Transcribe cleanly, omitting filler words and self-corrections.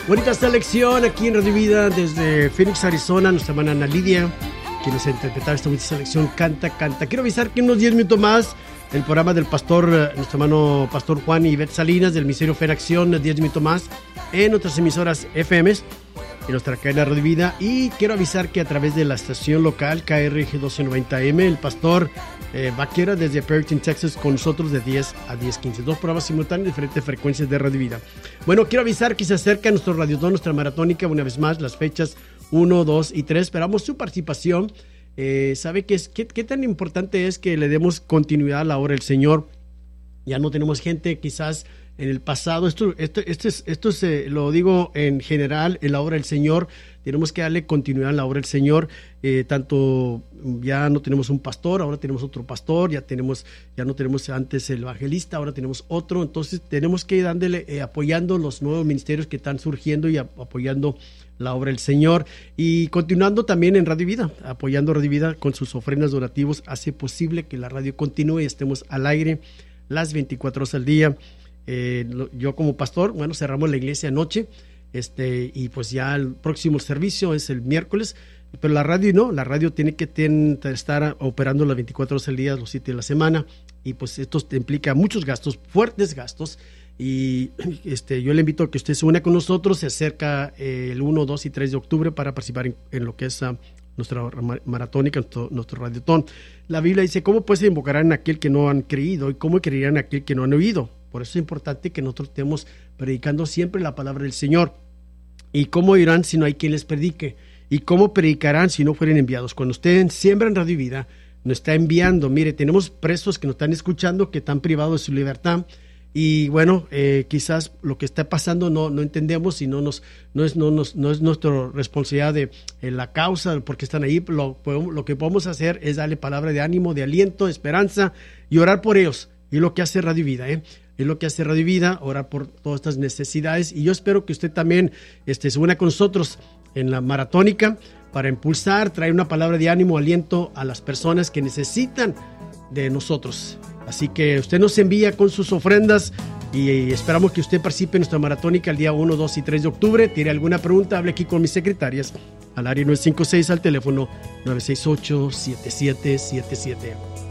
Bonita selección aquí en Radio Vida desde Phoenix, Arizona. Nuestra hermana Ana Lidia, que nos ha interpretado esta bonita selección Canta, Canta. Quiero avisar que en unos 10 minutos más el programa del pastor, nuestro hermano Pastor Juan y Beth Salinas del Ministerio Fe en Acción, 10 minutos más en otras emisoras FMs, en nuestra cadena Radio Vida. Y quiero avisar que a través de la estación local KRG 1290M, el pastor Vaquera desde Perryton, Texas, con nosotros de 10 a 10:15. 2 programas simultáneos, diferentes frecuencias de Radio Vida. Bueno, quiero avisar que se acerca nuestro radiotón, nuestra maratónica, una vez más, las fechas 1, 2 y 3. Esperamos su participación. ¿Sabe qué tan importante es que le demos continuidad a la obra del Señor? Ya no tenemos gente quizás en el pasado, esto lo digo en general, en la obra del Señor, tenemos que darle continuidad a la obra del Señor, tanto ya no tenemos un pastor, ahora tenemos otro pastor, ya no tenemos antes el evangelista, ahora tenemos otro, entonces tenemos que ir dándole, apoyando los nuevos ministerios que están surgiendo y apoyando la obra del Señor, y continuando también en Radio Vida, apoyando Radio Vida con sus ofrendas donativos, hace posible que la radio continúe y estemos al aire las 24 horas al día. Yo como pastor, bueno, cerramos la iglesia anoche, y pues ya el próximo servicio es el miércoles, pero la radio no, la radio tiene que estar operando las 24 horas al día, los 7 de la semana, y pues esto implica muchos gastos, fuertes gastos, y yo le invito a que usted se una con nosotros, se acerca el 1, 2 y 3 de octubre para participar en lo que es nuestra maratónica, nuestro radiotón. La Biblia dice, ¿cómo pues se invocarán a aquel que no han creído y cómo creerán a aquel que no han oído? Por eso es importante que nosotros estemos predicando siempre la palabra del Señor. ¿Y cómo oirán si no hay quien les predique? ¿Y cómo predicarán si no fueren enviados? Cuando usted siembra en Radio Vida, nos está enviando. Mire, tenemos presos que nos están escuchando, que están privados de su libertad. Y bueno, quizás lo que está pasando no entendemos y no es nuestra responsabilidad de la causa, porque están ahí. Lo que podemos hacer es darle palabra de ánimo, de aliento, de esperanza y orar por ellos. Y lo que hace Radio Vida, es lo que hace Radio Vida, orar por todas estas necesidades. Y yo espero que usted también se una con nosotros en la maratónica para impulsar, traer una palabra de ánimo, aliento a las personas que necesitan de nosotros. Así que usted nos envía con sus ofrendas y esperamos que usted participe en nuestra maratónica el día 1, 2 y 3 de octubre. ¿Tiene alguna pregunta? Hable aquí con mis secretarias al área 956, al teléfono 968-7777.